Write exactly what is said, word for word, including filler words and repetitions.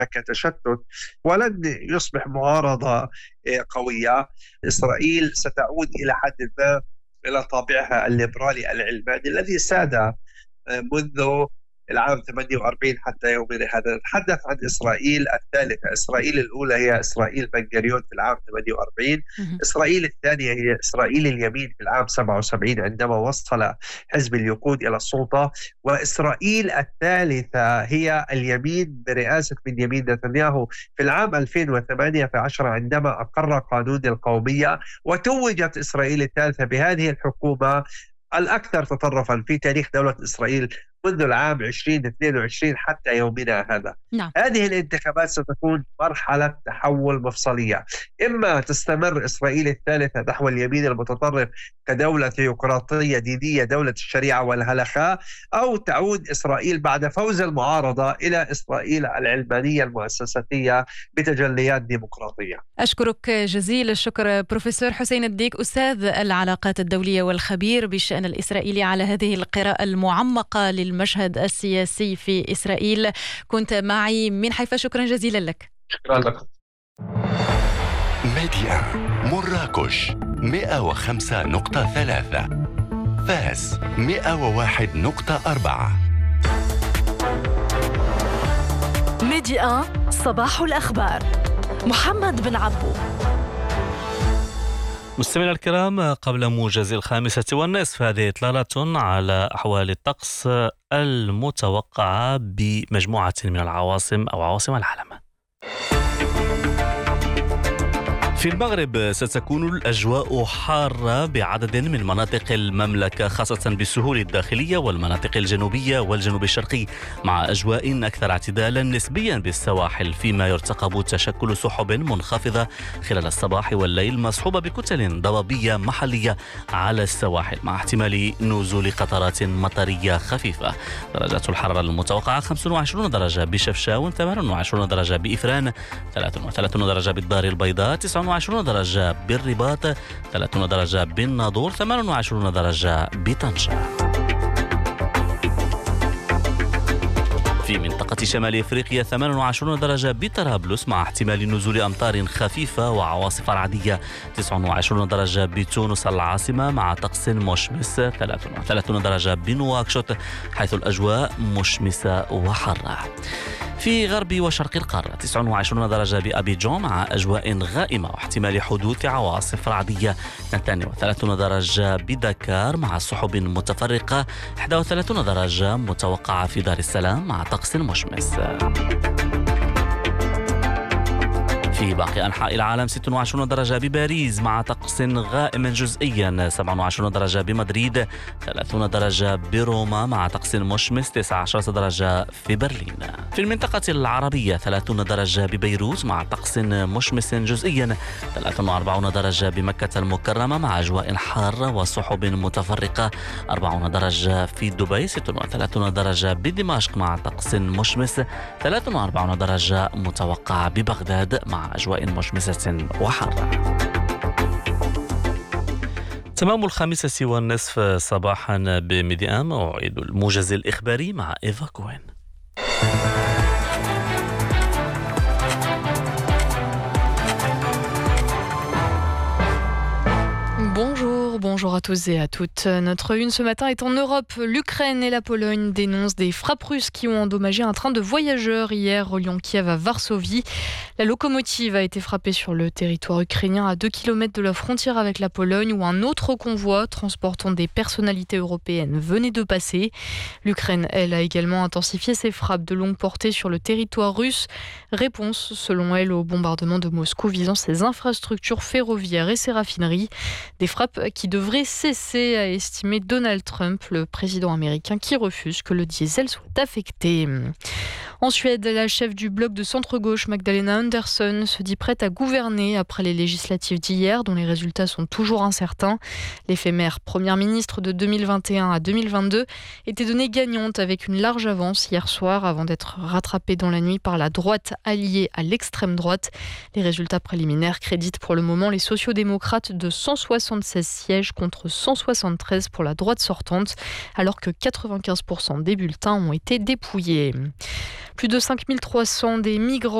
تشتت ولن يصبح معارضة قوية. إسرائيل ستعود إلى حد ما إلى طابعها الليبرالي العلماني الذي ساد منذ العام ثمانية وأربعين حتى يومنا هذا. نتحدث عن إسرائيل الثالثة. إسرائيل الأولى هي إسرائيل بن غوريون في العام ثمانية وأربعين، إسرائيل الثانية هي إسرائيل اليمين في العام سبعة وسبعين عندما وصل حزب اليقود إلى السلطة، وإسرائيل الثالثة هي اليمين برئاسة بنيامين نتنياهو في العام ألفين وثمانية عشر عندما أقر قانون القومية، وتوجت إسرائيل الثالثة بهذه الحكومة الأكثر تطرفا في تاريخ دولة إسرائيل منذ العام ألفين واثنين وعشرين حتى يومنا هذا. نعم. هذه الانتخابات ستكون مرحلة تحول مفصلية، إما تستمر إسرائيل الثالثة نحو اليمين المتطرف كدولة ثيوقراطية دينية، دولة الشريعة والهلخاء، أو تعود إسرائيل بعد فوز المعارضة إلى إسرائيل العلمانية المؤسساتية بتجليات ديمقراطية. أشكرك جزيل الشكر بروفيسور حسين الديك، أستاذ العلاقات الدولية والخبير بالشأن الإسرائيلي، على هذه القراءة المعمقة للمشهد السياسي في إسرائيل. كنت معي من حيفا، شكرا جزيلا لك. شكرا لك. ميديا مراكش مئة وخمسة نقطة ثلاثة، فاس مئة وواحد نقطة أربعة. ميديا صباح الأخبار، محمد بن عبو. مستمعينا الكرام، قبل موجز الخامسة والنصف هذه إطلالة على أحوال الطقس المتوقعة بمجموعة من العواصم أو عواصم العالم. في المغرب ستكون الأجواء حارة بعدد من مناطق المملكة، خاصة بالسهول الداخلية والمناطق الجنوبية والجنوب الشرقي، مع أجواء أكثر اعتدالا نسبيا بالسواحل، فيما يرتقب تشكل سحب منخفضة خلال الصباح والليل مصحوبة بكتل ضبابية محلية على السواحل، مع احتمال نزول قطرات مطرية خفيفة. درجات الحرارة المتوقعة خمسة وعشرين درجة بشفشاون، ثمانية وعشرين درجة بإفران، ثلاثة وثلاثين درجة بالدار البيضاء، تسعة وعشرين درجة بالرباط، ثلاثين درجة بالناظور، ثمانية وعشرين درجة بطنجة. في منطقة شمال إفريقيا ثمانية وعشرين درجة بطرابلس، مع احتمال نزول أمطار خفيفة وعواصف رعدية، تسعة وعشرين درجة بتونس العاصمة مع طقس مشمس، ثلاثة وثلاثين درجة بنواكشوط حيث الأجواء مشمسة وحارة. في غرب وشرق القارة تسعة وعشرين درجة بأبيجان مع أجواء غائمة واحتمال حدوث عواصف رعدية، اثنين وثلاثين درجة بدكار مع سحب متفرقة، واحد وثلاثين درجة متوقعة في دار السلام مع طقس مشمس. في باقي أنحاء العالم ستة وعشرين درجة بباريس مع طقس غائم جزئيا، سبعة وعشرين درجة بمدريد، ثلاثين درجة بروما مع طقس مشمس، تسعة عشر درجة في برلين. في المنطقة العربية ثلاثين درجة ببيروت مع طقس مشمس جزئيا، ثلاثة وأربعين درجة بمكة المكرمة مع أجواء حارة وسحب متفرقة، أربعين درجة في دبي، ستة وثلاثين درجة بدمشق مع طقس مشمس، ثلاثة وأربعين درجة متوقعة ببغداد مع أجواء مشمسة وحارة. تمام الخامسة والنصف صباحا بميديا، موعد الموجز الإخباري مع إيفا كوين. Bonjour, bonjour à tous et à toutes. Notre une ce matin est en Europe. L'Ukraine et la Pologne dénoncent des frappes russes qui ont endommagé un train de voyageurs hier reliant Kiev à Varsovie. La locomotive a été frappée sur le territoire ukrainien à deux kilomètres de la frontière avec la Pologne où un autre convoi transportant des personnalités européennes venait de passer. L'Ukraine, elle, a également intensifié ses frappes de longue portée sur le territoire russe. Réponse, selon elle, au bombardement de Moscou visant ses infrastructures ferroviaires et ses raffineries. Des frappes qui devraient cesser, a estimé Donald Trump, le président américain, qui refuse que le diesel soit affecté. En Suède, la chef du bloc de centre-gauche, Magdalena Andersson, se dit prête à gouverner après les législatives d'hier, dont les résultats sont toujours incertains. L'éphémère première ministre de deux mille vingt et un à deux mille vingt-deux était donnée gagnante avec une large avance hier soir, avant d'être rattrapée dans la nuit par la droite alliée à l'extrême droite. Les résultats préliminaires créditent pour le moment les sociodémocrates de cent soixante-seize sièges contre cent soixante-treize pour la droite sortante, alors que quatre-vingt-quinze pour cent des bulletins ont été dépouillés. Plus de cinq mille trois cents des migrants